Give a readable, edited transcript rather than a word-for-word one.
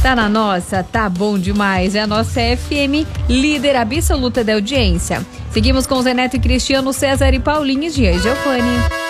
Tá na nossa? Tá bom demais. É a nossa FM, líder absoluta da audiência. Seguimos com Zé Neto e Cristiano, César e Paulinho, Gia e Giovanni.